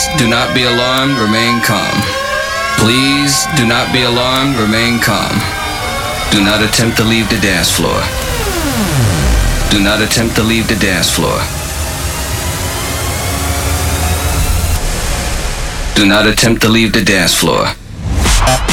do not be alarmed, remain calm. Please do not be alarmed, remain calm. Do not attempt to leave the dance floor. Do not attempt to leave the dance floor. Do not attempt to leave the dance floor.